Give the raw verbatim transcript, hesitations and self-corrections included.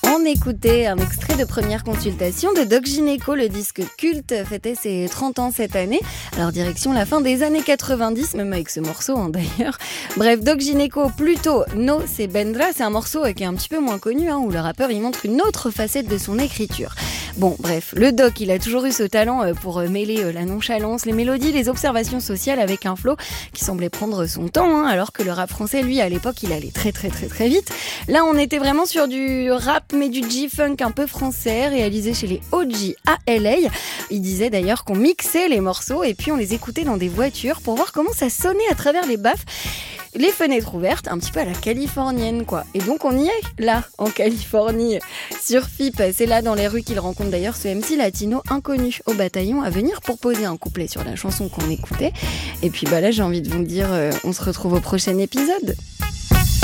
On écoutait un extrait de première consultation de Doc Gynéco, le disque culte fêtait ses trente ans cette année. Alors direction la fin des années quatre-vingt-dix, même avec ce morceau hein, d'ailleurs. Bref, Doc Gynéco, plutôt No Se Vendra, c'est un morceau qui est un petit peu moins connu, hein, où le rappeur il montre une autre facette de son écriture. Bon, bref, le Doc, il a toujours eu ce talent pour mêler la nonchalance, les mélodies, les observations sociales avec un flow qui semblait prendre son temps, hein, alors que le rap français, lui, à l'époque, il allait très très très très vite. Là, on était vraiment sur du rap, mais du G-funk un peu français, réalisé chez les O G à L A. Il disait d'ailleurs qu'on mixait les morceaux et puis on les écoutait dans des voitures pour voir comment ça sonnait à travers les baffes. Les fenêtres ouvertes, un petit peu à la californienne, quoi. Et donc, on y est, là, en Californie, sur F I P. C'est là, dans les rues, qu'il rencontre d'ailleurs ce M C latino inconnu au bataillon à venir pour poser un couplet sur la chanson qu'on écoutait. Et puis, bah là, j'ai envie de vous dire, euh, on se retrouve au prochain épisode.